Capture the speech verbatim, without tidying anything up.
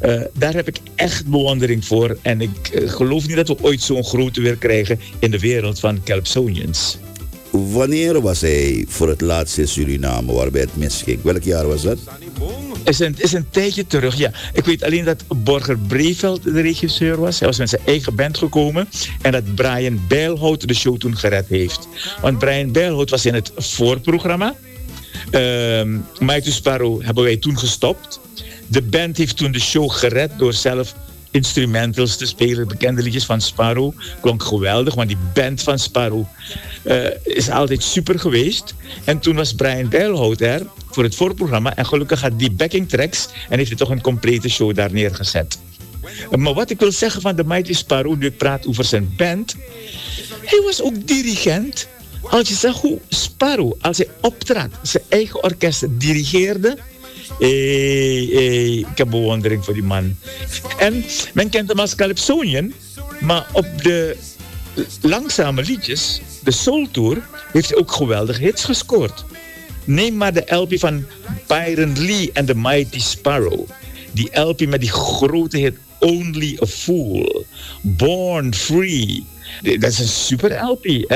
Uh, daar heb ik echt bewondering voor. En ik uh, geloof niet dat we ooit zo'n grote weer krijgen in de wereld van Calypsonians. Wanneer was hij voor het laatst in Suriname waarbij het misging? Welk jaar was dat? Is een, is een tijdje terug, ja. Ik weet alleen dat Borger Breveld de regisseur was. Hij was met zijn eigen band gekomen. En dat Brian Bijlhout de show toen gered heeft. Want Brian Bijlhout was in het voorprogramma. Uh, Mighty Sparrow hebben wij toen gestopt. De band heeft toen de show gered door zelf instrumentals te spelen. Bekende liedjes van Sparrow. Klonk geweldig, want die band van Sparrow uh, is altijd super geweest. En toen was Brian Bijlhout er voor het voorprogramma. En gelukkig had die backing tracks en heeft hij toch een complete show daar neergezet. Uh, maar wat ik wil zeggen van de Mighty Sparrow, nu ik praat over zijn band. Hij was ook dirigent. Als je zegt hoe Sparrow, als hij optrad, zijn eigen orkest dirigeerde. Hey, hey, ik heb bewondering voor die man. En men kent hem als Calypsonian, maar op de langzame liedjes, de Soul Tour, heeft hij ook geweldige hits gescoord. Neem maar de L P van Byron Lee en The Mighty Sparrow. Die L P met die grote hit Only a Fool, Born Free. Dat is een super L P.